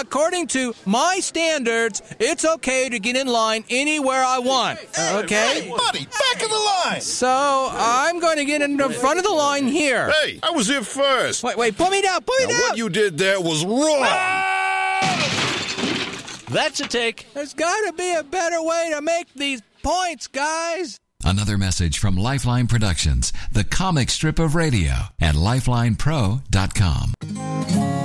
according to my standards, it's okay to get in line anywhere I want. Okay? Hey, buddy, back of the line. So I'm going to get in the front of the line here. Hey, I was here first. Wait, put me down, What you did there was wrong. That's a take. There's got to be a better way to make these points, guys. Another message from Lifeline Productions, the comic strip of radio, at lifelinepro.com.